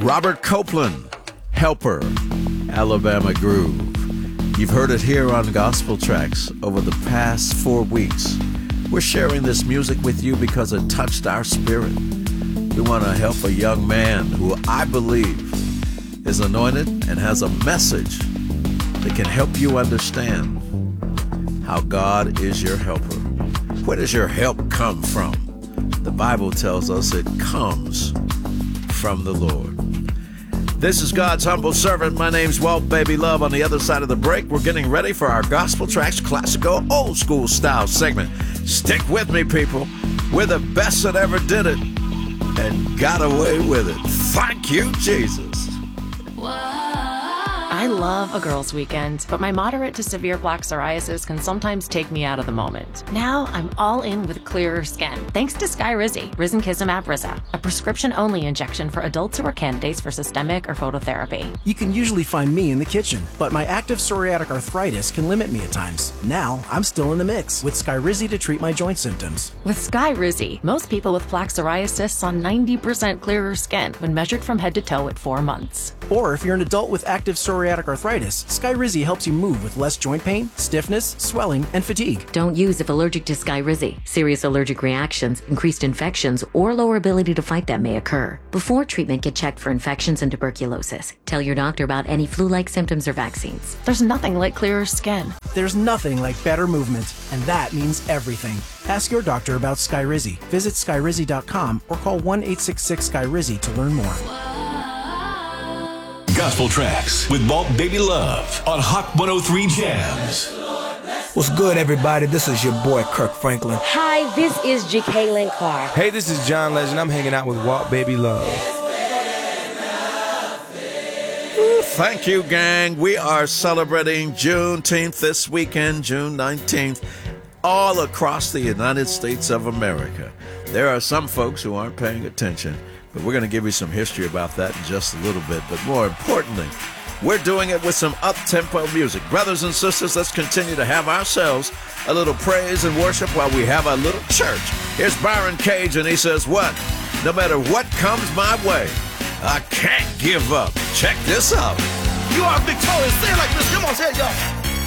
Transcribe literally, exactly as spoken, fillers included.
Robert Copeland, Helper, Alabama Groove. You've heard it here on Gospel Tracks over the past four weeks. We're sharing this music with you because it touched our spirit. We want to help a young man who I believe is anointed and has a message that can help you understand how God is your helper. Where does your help come from? The Bible tells us it comes from the Lord. This is God's humble servant. My name's Walt Baby Love. On the other side of the break, we're getting ready for our Gospel Tracks classical old school style segment. Stick with me, people. We're the best that ever did it and got away with it. Thank you, Jesus. I love a girls' weekend, but my moderate to severe plaque psoriasis can sometimes take me out of the moment. Now I'm all in with clearer skin, thanks to Skyrizi, Risankizumab Risa, a prescription-only injection for adults who are candidates for systemic or phototherapy. You can usually find me in the kitchen, but my active psoriatic arthritis can limit me at times. Now I'm still in the mix with Skyrizi to treat my joint symptoms. With Skyrizi, most people with plaque psoriasis saw ninety percent clearer skin when measured from head to toe at four months. Or if you're an adult with active psoriatic arthritis, Skyrizi helps you move with less joint pain, stiffness, swelling, and fatigue. Don't use if allergic to Skyrizi. Serious allergic reactions, increased infections, or lower ability to fight them may occur. Before treatment, get checked for infections and tuberculosis. Tell your doctor about any flu-like symptoms or vaccines. There's nothing like clearer skin. There's nothing like better movement, and that means everything. Ask your doctor about Skyrizi. Visit Skyrizi dot com or call one eight six six Skyrizi to learn more. Gospel Tracks with Walt Baby Love on Hot one oh three Jams. What's good, everybody? This is your boy, Kirk Franklin. Hi, this is Jacqueline Carr. Hey, this is John Legend. I'm hanging out with Walt Baby Love. Ooh, thank you, gang. We are celebrating Juneteenth this weekend, June nineteenth, all across the United States of America. There are some folks who aren't paying attention, but we're going to give you some history about that in just a little bit. But more importantly, we're doing it with some up-tempo music. Brothers and sisters, let's continue to have ourselves a little praise and worship while we have a little church. Here's Byron Cage, and he says, what? No matter what comes my way, I can't give up. Check this out. You are victorious. Say it like this. Come on, say it, y'all.